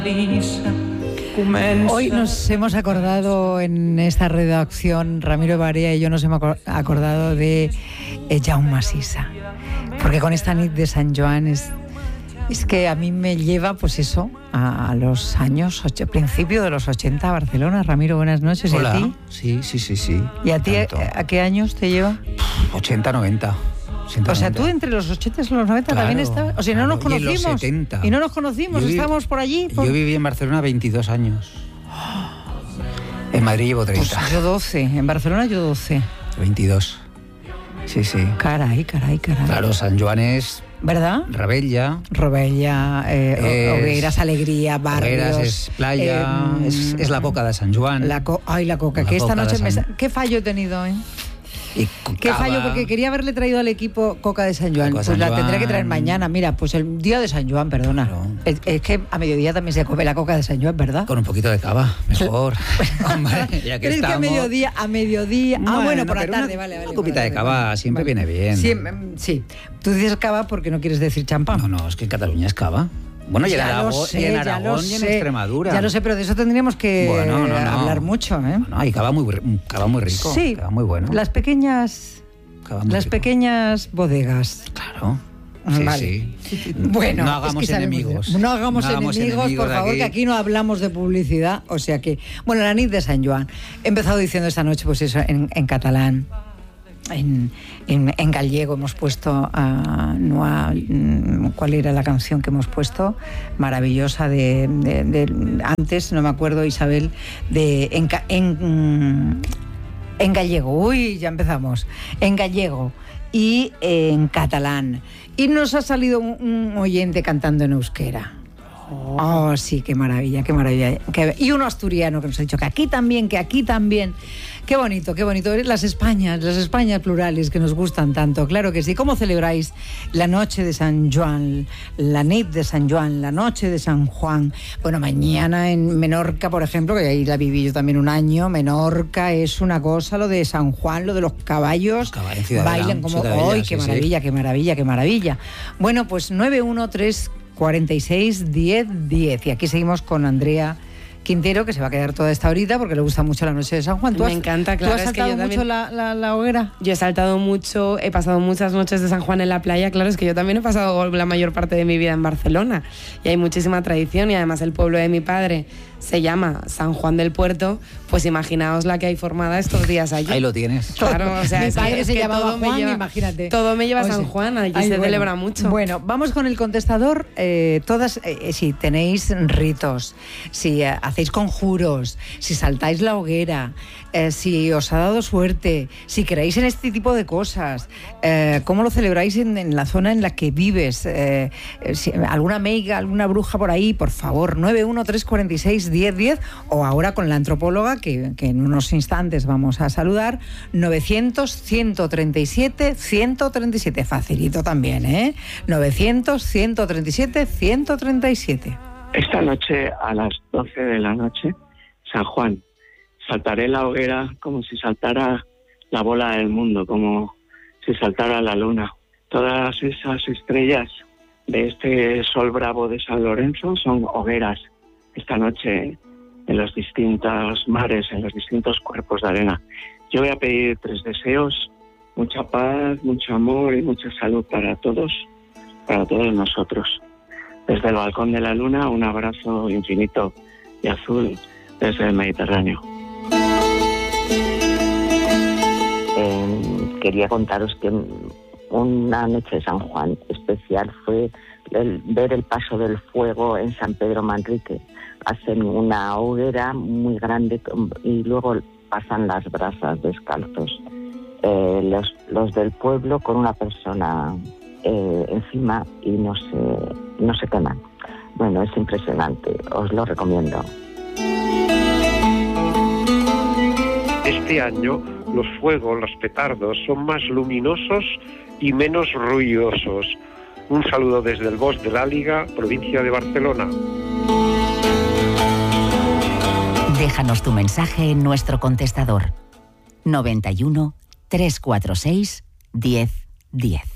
Hoy nos hemos acordado en esta redacción, Ramiro Barea y yo nos hemos acordado de Jaume Sisa, porque con esta nit de Sant Joan es que a mí me lleva, pues eso, a los años, principio de los 80 a Barcelona. Ramiro, buenas noches. Hola. ¿Y a ti? Sí. ¿Y a ti a qué años te lleva? 80, 90. O sea, tú entre los 80 y los 90 también estabas. O sea, no nos conocimos. Y en los 70. Y no nos conocimos, estábamos por allí. Yo viví en Barcelona 22 años. En Madrid llevo 30. Pues yo 12. En Barcelona yo 12. 22. Sí. Caray. Claro, Sant Joan es... ¿Verdad? Rebella, hogueras, alegría, barrios. Hogueras es playa, es la coca de Sant Joan. La coca, que esta noche ¿Qué fallo he tenido, eh? ¿Qué fallo? Porque quería haberle traído al equipo coca de Sant Joan. Pues la tendré que traer mañana. Mira, pues el día de Sant Joan, perdona. Claro. Es que a mediodía también se come la coca de Sant Joan, ¿verdad? Con un poquito de cava, mejor. Hombre, ya que ¿Crees estamos... que a mediodía? Bueno, por la tarde, vale. Una copita de cava siempre viene bien. Sí. Tú dices cava porque no quieres decir champán. No, es que en Cataluña es cava. Bueno, y en Aragón y en Extremadura. Ya lo sé, pero de eso tendríamos que hablar mucho, ¿eh? No, y cava muy rico. Sí, cava muy bueno. Las pequeñas bodegas. Claro. Sí. Bueno, no hagamos enemigos. No hagamos enemigos, por favor, que aquí no hablamos de publicidad. O sea que, bueno, la nit de Sant Joan. He empezado diciendo esta noche, pues eso, en catalán. En gallego hemos puesto ¿cuál era la canción que hemos puesto? Maravillosa de antes, no me acuerdo, Isabel, en gallego. Uy, ya empezamos. En gallego y en catalán. Y nos ha salido un oyente cantando en euskera. Oh, sí, qué maravilla. Y uno asturiano que nos ha dicho que aquí también. Qué bonito. Las Españas plurales que nos gustan tanto, claro que sí. ¿Cómo celebráis la noche de Sant Joan, la nit de Sant Joan, la noche de San Juan? Bueno, mañana en Menorca, por ejemplo, que ahí la viví yo también un año, Menorca es una cosa, lo de San Juan, lo de los caballos, bailan como hoy, qué maravilla. Bueno, pues 913461010. Y aquí seguimos con Andrea Quintero, que se va a quedar toda esta horita porque le gusta mucho la noche de San Juan. Me encanta, claro. ¿Tú has saltado mucho la hoguera? Yo he saltado mucho, he pasado muchas noches de San Juan en la playa. Claro, es que yo también he pasado la mayor parte de mi vida en Barcelona y hay muchísima tradición, y además el pueblo de mi padre se llama San Juan del Puerto. Pues imaginaos la que hay formada estos días allí. Ahí lo tienes. Claro, o sea, mi padre se llamaba Juan, imagínate. Todo me lleva a San Juan, allí se celebra mucho. Bueno, vamos con el contestador. Si tenéis ritos, si hacéis conjuros, si saltáis la hoguera, si os ha dado suerte, si creéis en este tipo de cosas, cómo lo celebráis en la zona en la que vives, alguna meiga, alguna bruja por ahí, por favor, 913461010, o ahora con la antropóloga que en unos instantes vamos a saludar, 900-137-137, facilito también, 900-137-137. Esta noche a las 12 de la noche, San Juan, saltaré la hoguera como si saltara la bola del mundo, como si saltara la luna. Todas esas estrellas de este sol bravo de San Lorenzo son hogueras esta noche en los distintos mares, en los distintos cuerpos de arena. Yo voy a pedir 3 deseos: mucha paz, mucho amor y mucha salud para todos nosotros. Desde el balcón de la luna, un abrazo infinito y azul desde el Mediterráneo. Quería contaros que una noche de San Juan especial fue ver el paso del fuego en San Pedro Manrique. Hacen una hoguera muy grande y luego pasan las brasas descalzos. Los del pueblo con una persona encima y no se queman. Bueno, es impresionante, os lo recomiendo. Este año los fuegos, los petardos, son más luminosos y menos ruidosos. Un saludo desde el Bosc de l'Àliga, provincia de Barcelona. Déjanos tu mensaje en nuestro contestador 91 346 1010.